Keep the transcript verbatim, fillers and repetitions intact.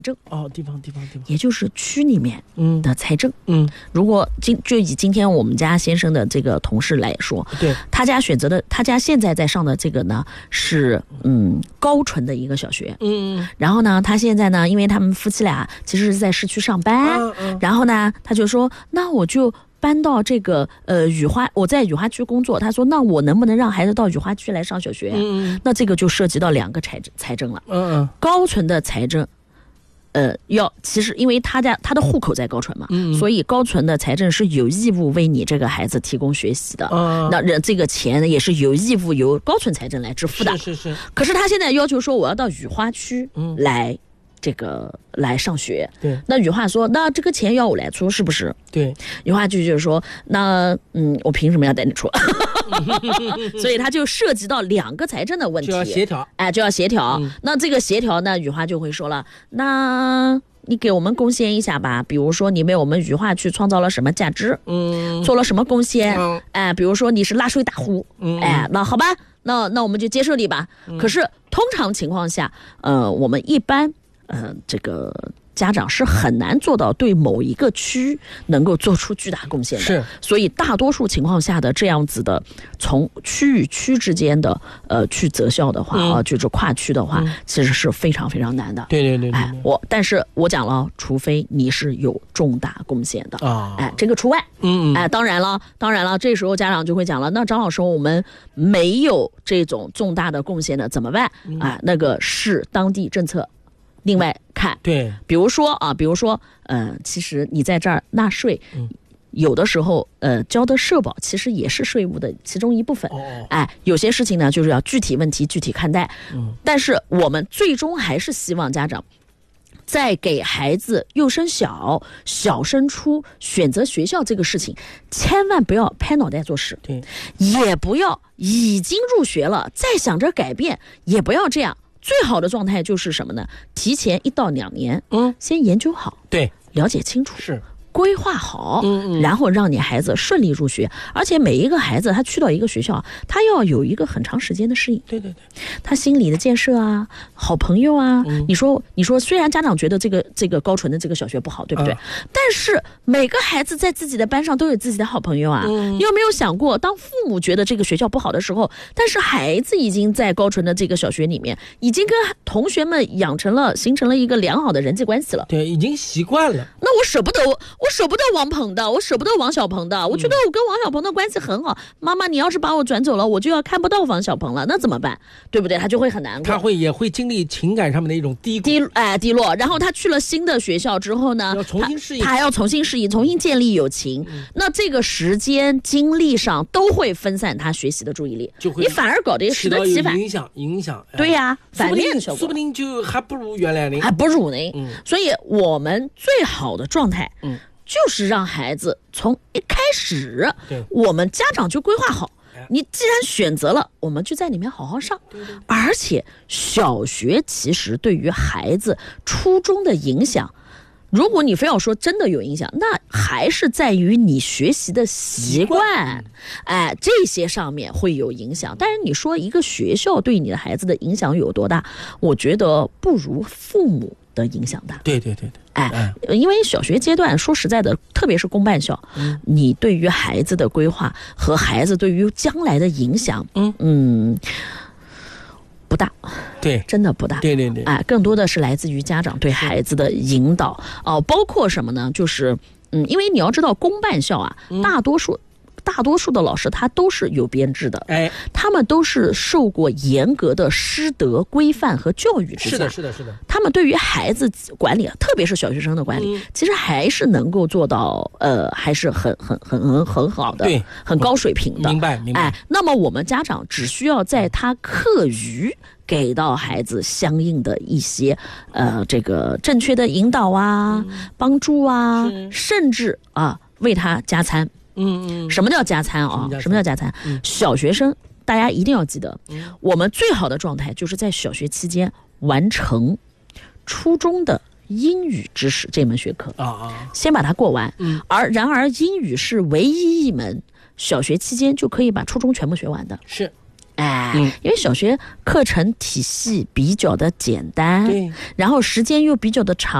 政哦，地方地方地方， 也就是区里面的财政。 嗯， 如果今就以今天我们家先生的这个同事来说， 对， 他家选择的，他家现在在上的这个呢是嗯高淳的一个小学。 嗯， 然后呢，他现在呢，因为他们夫妻俩其实是在市区上班， 嗯嗯、 然后呢，他就说，那我就搬到这个呃雨花，我在雨花区工作。他说，那我能不能让孩子到雨花区来上小学？ 嗯， 那这个就涉及到两个财政财政了。 嗯嗯， 高淳的财政。呃，要其实因为他家他的户口在高淳嘛， 嗯， 所以高淳的财政是有义务为你这个孩子提供学习的。 嗯， 那人这个钱也是有义务由高淳财政来支付的。 是是是。 可是他现在要求说，我要到雨花区来、嗯、这个来上学。 对。 那雨花说，那这个钱要我来出，是不是？ 对。 雨花就就是说，那嗯，我凭什么要带你出？所以他就涉及到两个财政的问题， 就要协调， 哎，就要协调。嗯、那这个协调呢，雨花就会说了，那你给我们贡献一下吧，比如说你为我们雨花区创造了什么价值，嗯，做了什么贡献，嗯、哎，比如说你是拉水大户，嗯，哎，那好吧，那那我们就接受你吧。嗯、可是通常情况下，呃，我们一般，呃，这个。家长是很难做到对某一个区能够做出巨大贡献的， 是， 所以大多数情况下的这样子的从区与区之间的呃去择校的话啊、嗯，就是跨区的话、嗯，其实是非常非常难的。 对对 对, 对, 对， 哎，我但是我讲了，除非你是有重大贡献的啊、哦，哎，这个除外。嗯，哎，当然了，当然了，这时候家长就会讲了，那张老师，我们没有这种重大的贡献的怎么办？嗯、啊，那个是当地政策。另外看， 对， 比如说啊，比如说，呃，其实你在这儿纳税，嗯、有的时候，呃，交的社保其实也是税务的其中一部分。哦，哎，有些事情呢，就是要具体问题具体看待。嗯，但是我们最终还是希望家长在给孩子幼升小、小升初选择学校这个事情，千万不要拍脑袋做事， 对， 也不要已经入学了再想着改变，也不要这样。最好的状态就是什么呢？提前一到两年，嗯，先研究好， 对， 了解清楚， 是规划好， 嗯嗯， 然后让你孩子顺利入学。而且每一个孩子他去到一个学校，他要有一个很长时间的适应， 对对对， 他心理的建设啊，好朋友啊，嗯、你说你说，虽然家长觉得这个这个高淳的这个小学不好，对不对？啊、但是每个孩子在自己的班上都有自己的好朋友啊。嗯、你有没有想过，当父母觉得这个学校不好的时候，但是孩子已经在高淳的这个小学里面，已经跟同学们养成了形成了一个良好的人际关系了， 对，已经习惯了。 那我舍不得我。我舍不得王鹏的，我舍不得王小鹏的，我觉得我跟王小鹏的关系很好。嗯、妈妈，你要是把我转走了，我就要看不到王小鹏了，那怎么办？对不对？他就会很难过， 他会也会经历情感上面的一种低谷低哎低落。然后他去了新的学校之后呢， 要重新适应， 他, 他还要重新适应，重新建立友情。嗯、那这个时间精力上都会分散他学习的注意力， 就会你反而搞得适得其反， 影响影响。 对呀、啊，反面的效果， 说不定就还不如原来呢， 还不如呢。 嗯， 所以我们最好的状态，嗯。就是让孩子从一开始，我们家长就规划好，你既然选择了，我们就在里面好好上。 对对对， 而且小学其实对于孩子初中的影响，如果你非要说真的有影响，那还是在于你学习的习惯，哎，这些上面会有影响。但是你说一个学校对你的孩子的影响有多大，我觉得不如父母的影响大。 对对对对， 哎，因为小学阶段说实在的，特别是公办校，嗯，你对于孩子的规划和孩子对于将来的影响，嗯嗯，不大， 对， 真的不大， 对对对， 哎，更多的是来自于家长对孩子的引导哦、呃，包括什么呢？就是嗯，因为你要知道，公办校啊，嗯、大多数。大多数的老师他都是有编制的，哎，他们都是受过严格的师德规范和教育之下， 是的，是的，是的。 他们对于孩子管理，特别是小学生的管理，嗯、其实还是能够做到，呃，还是很很很很很好的， 对， 很高水平的。 明白，明白。 哎，那么我们家长只需要在他课余给到孩子相应的一些，呃，这个正确的引导啊、嗯、帮助啊，甚至啊为他加餐。嗯嗯，什么叫加餐啊？什么叫加餐？嗯、小学生大家一定要记得，嗯、我们最好的状态就是在小学期间完成初中的英语知识这门学科啊啊，先把它过完。嗯，而然而英语是唯一一门小学期间就可以把初中全部学完的。 是。 哎， 嗯因为小学课程体系比较的简单， 对， 然后时间又比较的长。